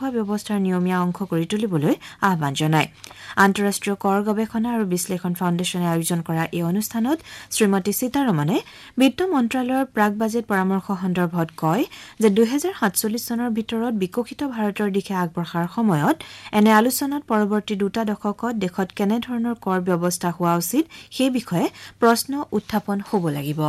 ভুৱা ব্যৱস্থাৰ নিয়মীয়া অংশ কৰি তুলিবলৈ আহ্বান জনায় আন্তঃৰাষ্ট্ৰীয় কৰ গৱেষণা আৰু বিশ্লেষণ ফাউণ্ডেশ্যনে আয়োজন কৰা এই অনুষ্ঠানত শ্ৰীমতী সীতাৰমণে বিত্ত মন্ত্ৰালয়ৰ প্ৰাক বাজেট পৰামৰ্শ সন্দৰ্ভত কয় যে 2047 চনৰ ভিতৰত বিকশিত ভাৰতৰ দিশে আগবঢ়াৰ সময়ত এনে আলোচনাত পৰৱৰ্তী 2 দশকত দেশত কেনেধৰণৰ কৰ ব্যৱস্থা হোৱা উচিত সেই বিষয়ে প্ৰশ্ন উত্থাপন হ'ব লাগিব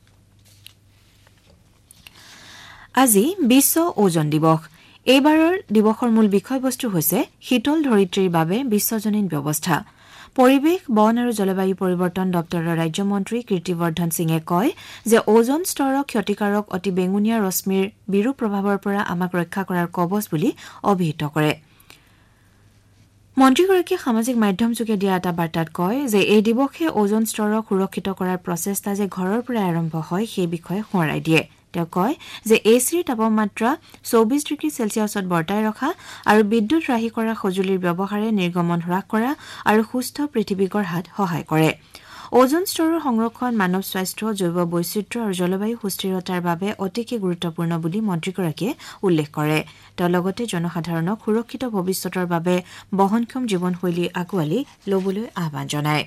আজি বিশ্ব ওজন দিৱস এইবাৰৰ দিৱসৰ মূল বিষয়বস্তু হৈছে শীতল ধৰিত্ৰীৰ বাবে বিশ্বজনীন ব্যৱস্থা পৰিৱেশ বন আৰু জলবায়ু পৰিৱৰ্তন দপ্তৰৰ ৰাজ্যমন্ত্ৰী কীৰ্তিবৰ্ধন সিঙে কয় যে ওজন স্তৰক ক্ষতিকাৰক অতি বেঙুনীয়া ৰশ্মিৰ বিৰূপ প্ৰভাৱৰ পৰা আমাক ৰক্ষা কৰাৰ কবচ বুলি অভিহিত কৰে মন্ত্ৰীগৰাকীয়ে সামাজিক মাধ্যমযোগে দিয়া এটা বাৰ্তাত কয় যে এই দিৱসে ওজন স্তৰক সুৰক্ষিত কৰাৰ প্ৰচেষ্টা যে ঘৰৰ পৰা আৰম্ভ হয় সেই বিষয়ে সোঁৱৰাই দিয়ে তেওঁ কয় যে এচিৰ তাপমাত্ৰা 24 ডিগ্ৰী চেলছিয়াছত বৰ্তাই ৰখা আৰু বিদ্যুৎ ৰাহি কৰা সঁজুলিৰ ব্যৱহাৰে নিৰ্গমন হ্ৰাস কৰা আৰু সুস্থ পৃথিৱী গঢ়াত সহায় কৰে ওজন স্তৰৰ সংৰক্ষণ মানৱ স্বাস্থ্য জৈৱ বৈচিত্ৰ্য আৰু জলবায়ু সুস্থিৰতাৰ বাবে অতিকে গুৰুত্বপূৰ্ণ বুলি মন্ত্ৰীগৰাকীয়ে উল্লেখ কৰে তেওঁ লগতে জনসাধাৰণক সুৰক্ষিত ভৱিষ্যতৰ বাবে বহনক্ষম জীৱনশৈলী আঁকোৱালি ল'বলৈ আহ্বান জনায়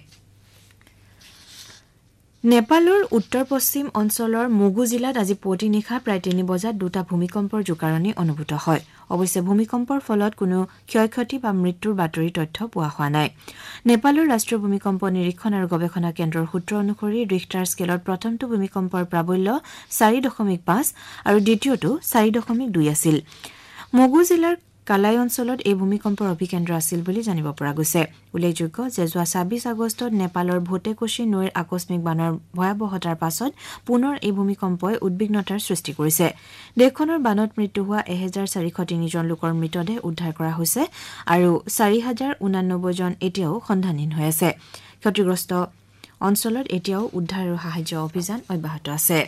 নেপালৰ উত্তৰ পশ্চিম অঞ্চলৰ মুগু জিলাত আজি পুৱতি নিশা প্ৰায় 3 বজাত 2টা ভূমিকম্পৰ জোকাৰণি অনুভূত হয় অৱশ্যে ভূমিকম্পৰ ফলত কোনো ক্ষয়ক্ষতি বা মৃত্যুৰ বাতৰি তথ্য পোৱা হোৱা নাই নেপালৰ ৰাষ্ট্ৰীয় ভূমিকম্প নিৰীক্ষণ আৰু গৱেষণা কেন্দ্ৰৰ সূত্ৰ অনুসৰি ৰিখটাৰ স্কেলত প্ৰথমটো ভূমিকম্পৰ প্ৰাবল্য 4.5 আৰু দ্বিতীয়টো 4.2 আছিল মুগু জিলাৰ কালাই অঞ্চলত এই ভূমিকম্পৰ অভিকেন্দ্ৰ আছিল বুলি জানিব পৰা গৈছে উল্লেখযোগ্য যে যোৱা 26 আগষ্টত নেপালৰ ভোটেকোশী নৈৰ আকস্মিক বানৰ ভয়াৱহতাৰ পাছত পুনৰ এই ভূমিকম্পই উদ্বিগ্নতাৰ সৃষ্টি কৰিছে দেশখনৰ বানত মৃত্যু হোৱা 1403 জন লোকৰ মৃতদেহ উদ্ধাৰ কৰা হৈছে আৰু 4089 জন এতিয়াও সন্ধানহীন হৈ আছে ক্ষতিগ্ৰস্ত অঞ্চলত এতিয়াও উদ্ধাৰ আৰু সাহায্য অভিযান অব্যাহত আছে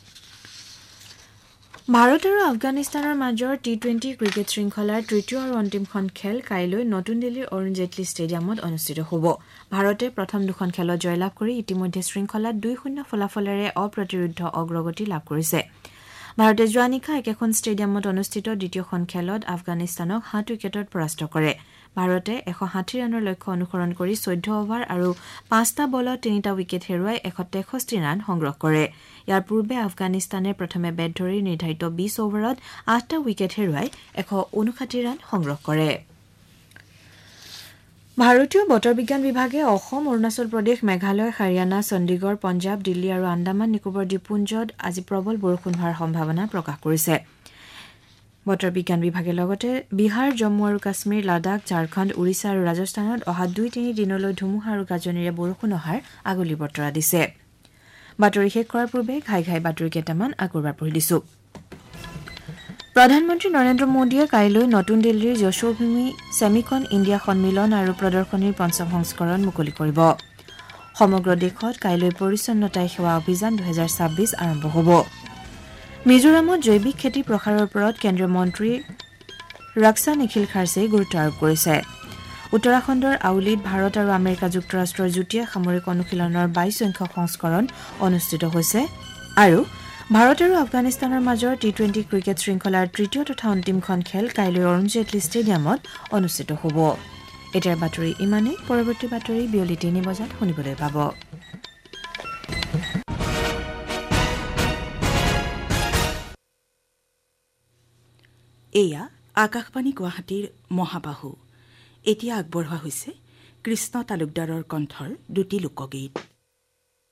ভাৰত আৰু আফগানিস্তানৰ মাজৰ টি20 ক্ৰিকেট শৃংখলাৰ তৃতীয় আৰু অন্তিমখন খেল কাইলৈ নতুন দিল্লীৰ অৰুণ জেটলী ষ্টেডিয়ামত অনুষ্ঠিত হ'ব ভাৰতে প্ৰথম দুখন খেলত জয়লাভ কৰি ইতিমধ্যে শৃংখলাত 2-0 ফলাফলেৰে অপ্ৰতিৰোধ্য অগ্ৰগতি লাভ কৰিছে ভাৰতে যোৱা নিশা একেখন ষ্টেডিয়ামত অনুষ্ঠিত দ্বিতীয়খন খেলত আফগানিস্তানক 7 উইকেটত পৰাস্ত কৰে ভাৰতে 160 ৰানৰ লক্ষ্য অনুসৰণ কৰি 14 অভাৰ আৰু 5টা বলত 3টা উইকেট হেৰুৱাই 163 ৰান সংগ্ৰহ কৰে ইয়াৰ পূৰ্বে আফগানিস্তানে প্ৰথমে বেট ধৰি নিৰ্ধাৰিত 20 অভাৰত 8টা উইকেট হেৰুৱাই 159 ৰান সংগ্ৰহ কৰে ভাৰতীয় বতৰ বিজ্ঞান বিভাগে অসম অৰুণাচল প্ৰদেশ মেঘালয় হাৰিয়ানা চণ্ডীগড় পঞ্জাৱ দিল্লী আৰু আন্দামান নিকোবৰ দ্বীপপুঞ্জত আজি প্ৰবল বৰষুণ হোৱাৰ সম্ভাৱনা প্ৰকাশ কৰিছে বতৰ বিজ্ঞান বিভাগে লগতে বিহাৰ জম্মু আৰু কাশ্মীৰ লাডাখ ঝাৰখণ্ড উৰিষ্যা আৰু ৰাজস্থানত অহা 2-3 দিনলৈ ধুমুহা আৰু গাজনিৰে বৰষুণ অহাৰ আগলি বতৰা দিছে বাতৰি শেষ কৰাৰ পূৰ্বে ঘাই বাতৰি কেইটামান আগৰবাৰ পঢ়ি দিছো প্ৰধানমন্ত্ৰী নৰেন্দ্ৰ মোদীয়ে কাইলৈ নতুন দিল্লীৰ যশোভূমি ছেমিকন ইণ্ডিয়া সন্মিলন আৰু প্ৰদৰ্শনীৰ পঞ্চম সংস্কৰণ মুকলি কৰিব সমগ্ৰ দেশত কাইলৈ পৰিচ্ছন্নতাই সেৱা অভিযান 2026 আৰম্ভ হ'ব মিজোৰামত জৈৱিক খেতি প্ৰসাৰৰ ওপৰত কেন্দ্ৰীয় মন্ত্ৰী ৰক্ষা নিখিল খাৰ্ছেই গুৰুত্ব আৰোপ কৰিছে উত্তৰাখণ্ডৰ আউলিত ভাৰত আৰু আমেৰিকা যুক্তৰাষ্ট্ৰৰ যুটীয়া সামৰিক অনুশীলনৰ 22 সংখ্যক সংস্কৰণ অনুষ্ঠিত হৈছে আৰু ভাৰত আৰু আফগানিস্তানৰ মাজৰ টি20 ক্ৰিকেট শৃংখলাৰ তৃতীয় তথা অন্তিমখন খেল কাইলৈ অৰুণ জেটলী ষ্টেডিয়ামত অনুষ্ঠিত হ'ব এতিয়াৰ বাতৰি ইমানেই পৰৱৰ্তী বাতৰি বিয়লি 3 বজাত শুনিবলৈ পাব এয়া আকাশবাণী গুৱাহাটীৰ মহাবাহু এতিয়া আগবঢ়োৱা হৈছে কৃষ্ণ তালুকদাৰৰ কণ্ঠৰ দুটি লোকগীত